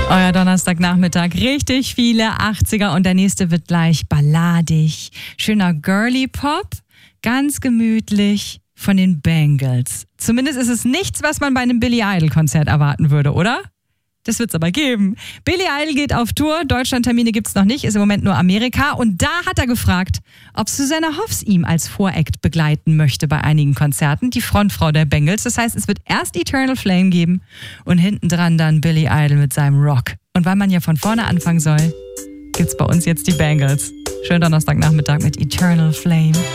Euer Donnerstagnachmittag, richtig viele 80er und der nächste wird gleich balladig. Schöner Girly Pop, ganz gemütlich von den Bangles. Zumindest ist es nichts, was man bei einem Billy Idol Konzert erwarten würde, oder? Das wird's aber geben. Billy Idol geht auf Tour, Deutschland-Termine gibt's noch nicht, ist im Moment nur Amerika. Und da hat er gefragt, ob Susanna Hoffs ihm als Voract begleiten möchte bei einigen Konzerten, die Frontfrau der Bangles. Das heißt, es wird erst Eternal Flame geben und hinten dran dann Billy Idol mit seinem Rock. Und weil man ja von vorne anfangen soll, gibt's bei uns jetzt die Bangles. Schönen Donnerstagnachmittag mit Eternal Flame.